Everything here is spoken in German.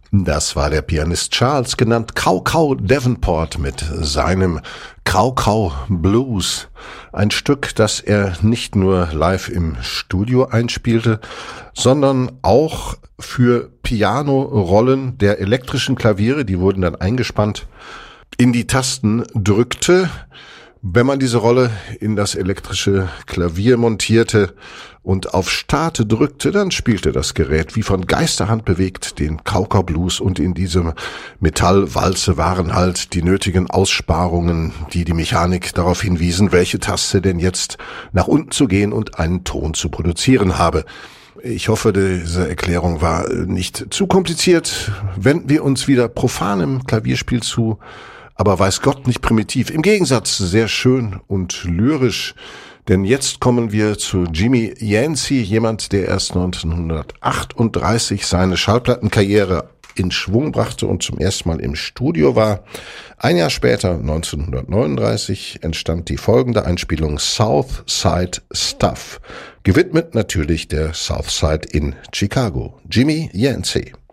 Das war der Pianist Charles, genannt Cow Cow Davenport, mit seinem Cow Cow Blues. Ein Stück, das er nicht nur live im Studio einspielte, sondern auch für Pianorollen der elektrischen Klaviere, die wurden dann eingespannt, in die Tasten drückte. Wenn man diese Rolle in das elektrische Klavier montierte und auf Start drückte, dann spielte das Gerät wie von Geisterhand bewegt den Cow Cow Blues, und in diesem Metallwalze waren halt die nötigen Aussparungen, die Mechanik darauf hinwiesen, welche Taste denn jetzt nach unten zu gehen und einen Ton zu produzieren habe. Ich hoffe, diese Erklärung war nicht zu kompliziert. Wenden wir uns wieder profanem Klavierspiel zu, aber weiß Gott nicht primitiv. Im Gegensatz sehr schön und lyrisch, denn jetzt kommen wir zu Jimmy Yancey, jemand, der erst 1938 seine Schallplattenkarriere in Schwung brachte und zum ersten Mal im Studio war. Ein Jahr später, 1939, entstand die folgende Einspielung South Side Stuff, gewidmet natürlich der South Side in Chicago. Jimmy Yancey.